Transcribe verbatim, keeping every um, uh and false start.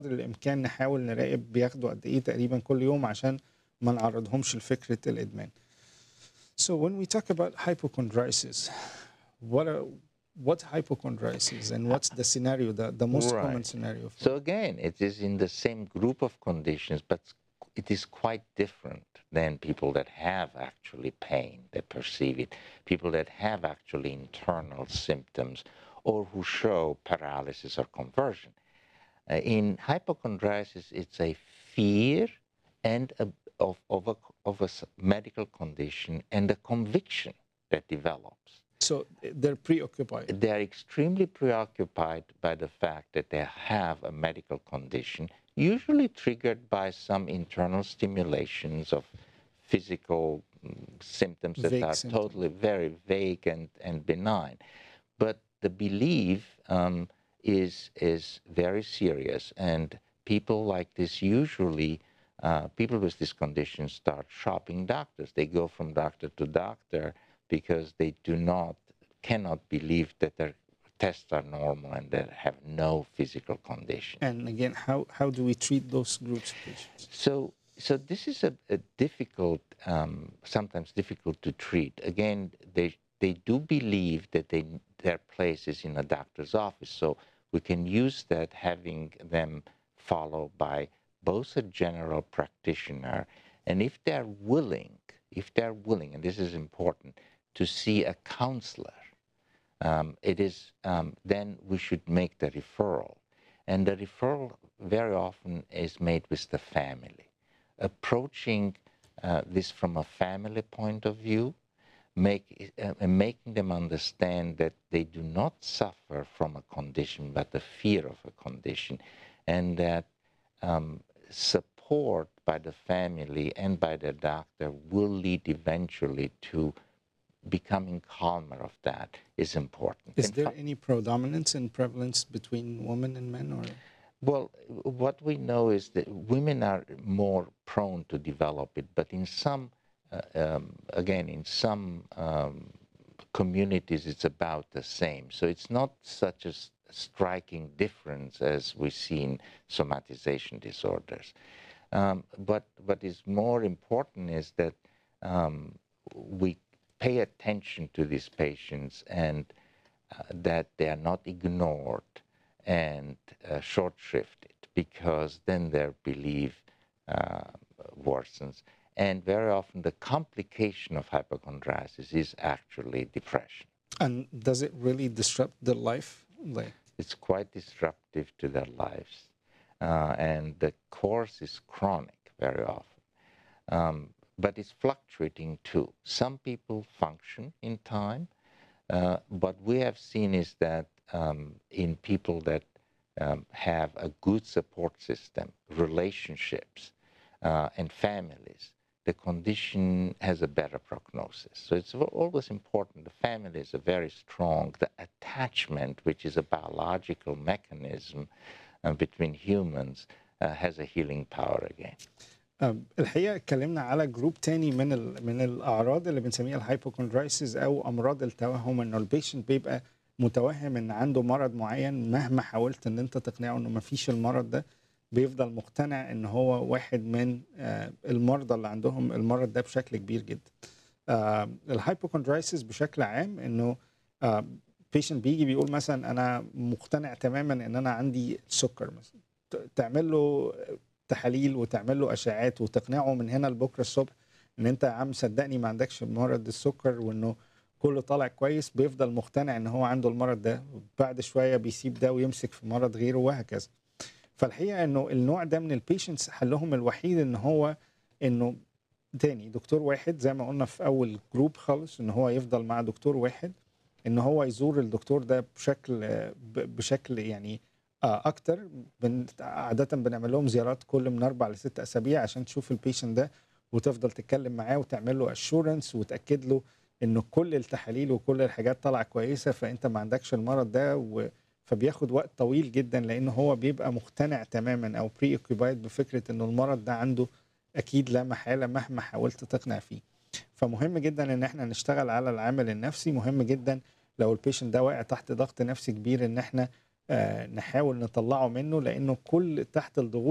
قدر الإمكان نحاول نراقب بياخدوا قد إيه تقريبًا كل يوم عشان ما نعرّضهمش لفكرة الإدمان. So when we talk about hypochondriasis, what are what hypochondriasis and Uh, what's the scenario, the the most common Right. scenario for So again, it is in the same group of conditions, but it is quite different than people that have actually pain, that perceive it, people that have actually internal symptoms or who show paralysis or conversion. Uh, in hypochondriasis, it's a fear and a, of, of, a, of a s- medical condition and a conviction that develops. So they're preoccupied. They are extremely preoccupied by the fact that they have a medical condition, usually triggered by some internal stimulations of physical mm, symptoms that Vague are symptom. totally very vague and, and benign. But the belief um, is, is very serious, and people like this usually, uh, people with this condition start shopping doctors. They go from doctor to doctor because they do not cannot believe that their tests are normal and they have no physical condition. And again, how how do we treat those groups of patients? So, so this is a, a difficult, um, sometimes difficult to treat. Again, they they do believe that they their place is in a doctor's office. So we can use that, having them followed by both a general practitioner, and if they're willing, if they're willing, and this is important, to see a counselor. Um, it is um, then we should make the referral, and the referral very often is made with the family, approaching uh, this from a family point of view, make uh, and making them understand that they do not suffer from a condition but the fear of a condition, and that um, support by the family and by the doctor will lead eventually to becoming calmer of that is important. Is In there fact, any predominance and prevalence between women and men, or well, what we know is that women are more prone to develop it, but in some, uh, um, again, in some um, communities, it's about the same. So it's not such a s- striking difference as we see in somatization disorders. Um, but what is more important is that um, we pay attention to these patients, and uh, that they are not ignored and uh, short shrifted, because then their belief uh, worsens. And very often the complication of hypochondriasis is actually depression. and does it really disrupt the life? Like, It's quite disruptive to their lives. Uh, and the course is chronic very often. Um, but it's fluctuating too. Some people function in time. Uh, what we have seen is that um, in people that um, have a good support system, relationships, uh, and families, the condition has a better prognosis. So it's al- always important. The family is a very strong. The attachment, which is a biological mechanism uh, between humans, uh, has a healing power again. آم، الحقيقة اتكلمنا على جروب تاني من ال من الأعراض اللي بنسميها الهايبوكوندرايسيس أو أمراض التوهم، إنه البيشنت بيبقى متوهم إن عنده مرض معين، مهما حاولت إن أنت تقنعه إنه ما فيش المرض ده بيفضل مقتنع إن هو واحد من آه، المرضى اللي عندهم المرض ده بشكل كبير جدا. آه، الهايبوكوندرايسيس بشكل عام إنه بيشنت بيجي بيقول مثلا أنا مقتنع تماما إن أنا عندي سكر مثلا، ت- تعمل له تحاليل وتعمل له اشعاعات وتقنعه من هنا لبكره الصبح ان انت يا عم صدقني ما عندكش مرض السكر وانه كله طالع كويس، بيفضل مقتنع ان هو عنده المرض ده، بعد شويه بيسيب ده ويمسك في مرض غيره وهكذا. فالحقيقه انه النوع ده من البيشنتس حلهم الوحيد ان هو انه تاني دكتور واحد، زي ما قلنا في اول جروب خالص، ان هو يفضل مع دكتور واحد، ان هو يزور الدكتور ده بشكل ب- بشكل يعني آه، اكتر. بن عاده بنعمل لهم زيارات كل من اربع لست اسابيع عشان تشوف البيشنت ده وتفضل تتكلم معاه وتعمل له اشورنس وتاكد له انه كل التحاليل وكل الحاجات طالعه كويسه، فانت ما عندكش المرض ده و... فبياخد وقت طويل جدا لان هو بيبقى مقتنع تماما او بري اوكيبايد بفكره انه المرض ده عنده اكيد لا محاله مهما حاولت تقنع فيه. فمهم جدا ان احنا نشتغل على العامل النفسي، مهم جدا لو البيشنت ده واقع تحت ضغط نفسي كبير ان احنا آه، نحاول نطلعه منه، لانه كل تحت الضغوط